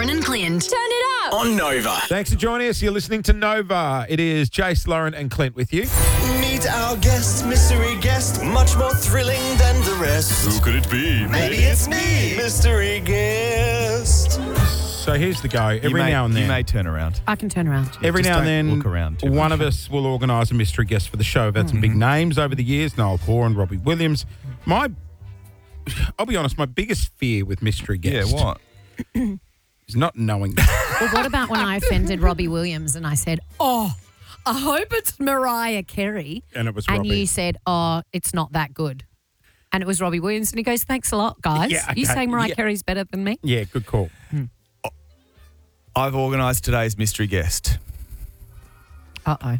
Lauren and Clint. Turn it up. On Nova. Thanks for joining us. You're listening to Nova. It is Jace, Lauren and Clint with you. Meet our guest, mystery guest, much more thrilling than the rest. Who could it be? Maybe it's me, mystery guest. So here's the go. Every now and then. You may turn around. I can turn around. Every just now and don't then, look around too one much. of us will organise a mystery guest for the show. We've had some big names over the years, Noel Poor and Robbie Williams. I'll be honest, my biggest fear with mystery Yeah, guests what? is not knowing. Well, what about when I offended Robbie Williams and I said, I hope it's Mariah Carey. And it was And Robbie. you said, it's not that good. And it was Robbie Williams. And he goes, thanks a lot, guys. Yeah, You okay. saying Mariah Yeah. Carey's better than me? Yeah, good call. I've organised today's mystery guest. Uh-oh.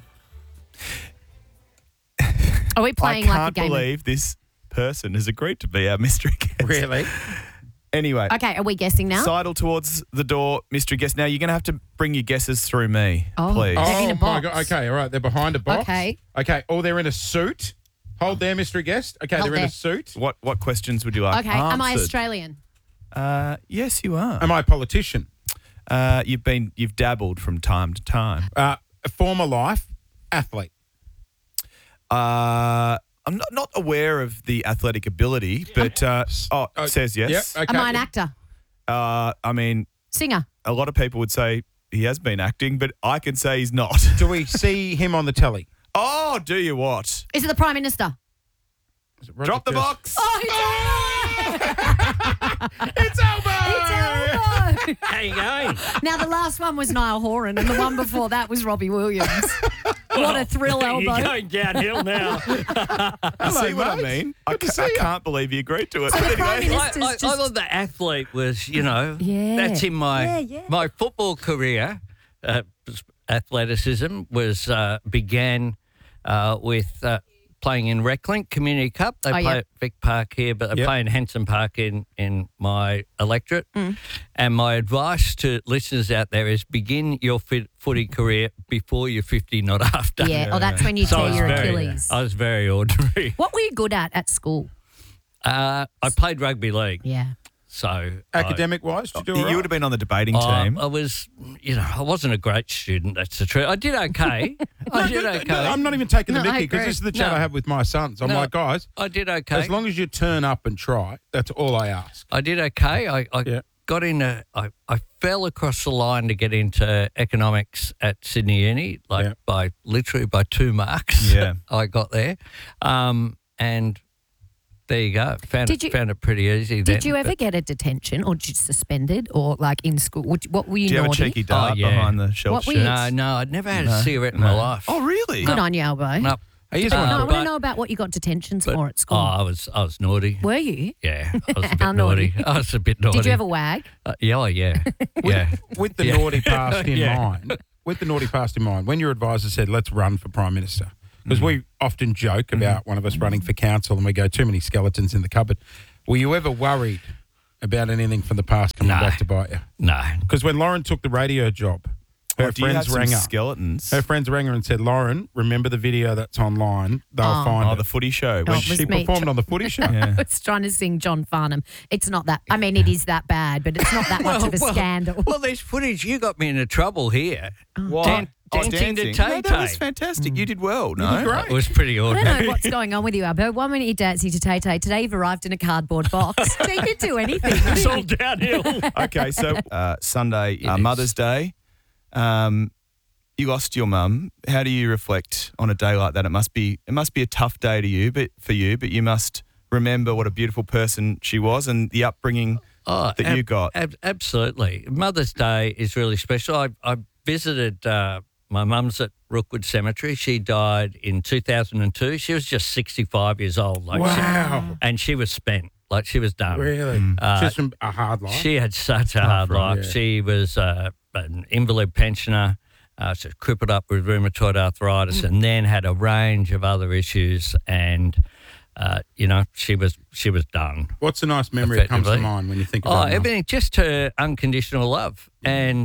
Are we playing I like a can't game? believe this person has agreed to be our mystery guest. Really? Anyway, Okay, are we guessing now? sidle towards the door, mystery guest. Now, you're going to have to bring your guesses through me, please. Oh. They're in a my box. God. Okay, all right. They're behind a box. Okay. Okay. Oh, they're in a suit. Hold there, mystery guest. Okay, Hold they're in there. a suit. What questions would you like Okay, am I answered? Australian? Yes, you are. Am I a politician? You've dabbled from time to time. A former life athlete. I'm not aware of the athletic ability, but it says yes. Yep. Okay. Am I an actor? I mean, Singer? a lot of people would say he has been acting, but I can say he's not. Do we see him on the telly? Oh, do you what? Is it the Prime Minister? Is it Roger Drop the Kirsten? box. Oh, It's Elbow! it's Elbow. How you going? Now, the last one was Niall Horan, and the one before that was Robbie Williams. What a thrill, You're Elbow. going downhill now. See what I mate. mean? I Good to see ya. can't believe you agreed to it. So the But Prime anyway, Minister's I just... thought the athlete was, Yeah. that's in my Yeah. my football career. Athleticism began with playing in Recklink Community Cup. They play yeah. at Vic Park here, but they Yep. play in Henson Park in my electorate. And my advice to listeners out there is begin your footy career before you're 50, not after. Yeah, that's when you So I tear was your very- Achilles. I was very ordinary. What were you good at school? I played rugby league, Yeah. so Academic-wise, did you do all you right? would have been on the debating team. I was, I wasn't a great student. That's the truth. I did okay. I did okay. No, I'm not even taking the No, I mickey because agree. this is the chat No. I have with my sons. I'm No. like, guys, I did okay. as long as you turn up and try, that's all I ask. I did okay. I Yeah. got in I fell across the line to get into economics at Sydney Uni, Yeah. by 2 marks. Yeah. I got there, and there you go. Found Did you- it pretty easy. Did then, you ever but- get a detention or just suspended or like in school? What were you Do you have a naughty? cheeky dart yeah. behind the shelf What were shirt? you- No, I'd never had a cigarette in my life. Oh, really? Good on you, Elbow. No. Hey, here's Uh, one. No, I want to but- know about what you got detentions but- for at school. I was naughty. Were you? Yeah, I was a bit How naughty? naughty. I was a bit naughty. Did you ever wag? Yeah, yeah. With the Yeah. naughty past in Yeah. mind, when your advisor said, let's run for Prime Minister, because we often joke about one of us running for council and we go, too many skeletons in the cupboard. Were you ever worried about anything from the past coming No. back to bite you? No. Because when Lauren took the radio job, her Do you have friends some rang her. skeletons? Her friends rang her and said, Lauren, remember the video that's online? They'll find Oh, it. the footy show. Oh, When it was She me. performed on the footy show. Yeah. I was trying to sing John Farnham. It's not that. I mean, it is that bad, but it's not that much of a scandal. Well, there's footage. You got me into trouble here. What? Dancing to No, Tay that was Tay. fantastic. You did well, no? great. It was pretty I don't ordinary. know what's going on with you, Albo. One minute you're dancing to Tay Tay. Today you've arrived in a cardboard box. So you could do anything. It's all downhill. Okay, so Sunday, It is. Mother's Day. You lost your mum. How do you reflect on a day like that? It must be a tough day to you, but you must remember what a beautiful person she was and the upbringing that you got. Absolutely. Mother's Day is really special. I visited my mum's at Rookwood Cemetery. She died in 2002. She was just 65 years old. Wow. And she was spent. Like, she was done. Really? Just from a hard life. She had such a hard for her, life. yeah. She was an invalid pensioner. She was crippled up with rheumatoid arthritis, and then had a range of other issues. And she was done. What's a nice memory that comes to Effectively. mind when you think about it? Everything, just her unconditional love. And,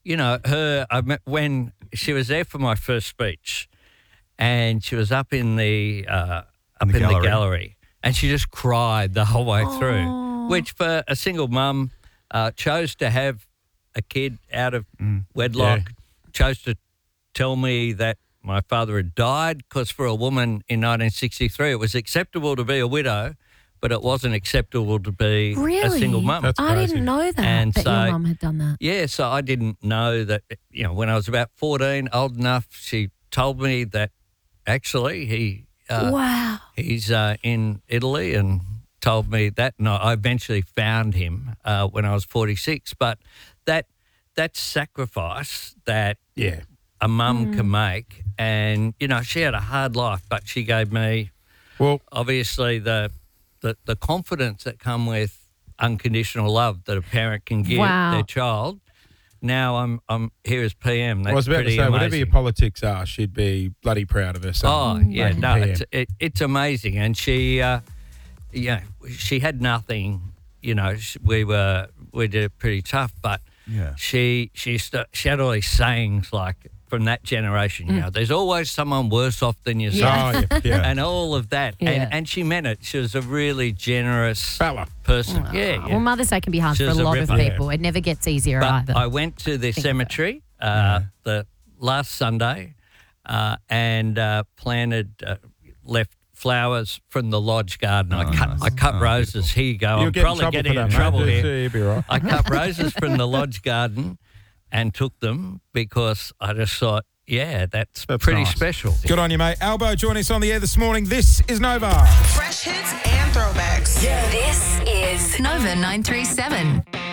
I met when she was there for my first speech, and she was up in the gallery, and she just cried the whole way through, which for a single mum chose to have a kid out of wedlock, chose to tell me that my father had died, because for a woman in 1963 it was acceptable to be a widow, but it wasn't acceptable to be a single mum. That's I crazy. didn't know that, And that so- your mum had done that. Yeah, so I didn't know that, when I was about 14, old enough, she told me that actually Wow. he's in Italy, and told me that. And I eventually found him when I was 46. But that sacrifice that a mum can make, and, she had a hard life, but she gave me, obviously, the confidence that come with unconditional love that a parent can give their child. Now I'm here as PM. That's I was about to pretty say, amazing. whatever your politics are, she'd be bloody proud of herself. Oh yeah, no, PM. it's amazing, and she, she had nothing. We did it pretty tough, but she had all these sayings like from that generation. There's always someone worse off than yourself. Oh, yeah. And all of that, Yeah. and she meant it. She was a really generous Fella. person. Yeah. Well, Mother's Day can be hard She for a was a lot of ripper. people. It never gets easier But either. I went to the cemetery the last Sunday and left flowers from the lodge garden. I cut roses. Here you go. You'll I'm get in probably trouble getting for in that, trouble mate. here. You'll be right. I cut roses from the lodge garden and took them because I just thought, that's pretty nice. special. Good on you, mate. Albo joining us on the air this morning. This is Nova. Fresh hits and throwbacks. This is Nova 937.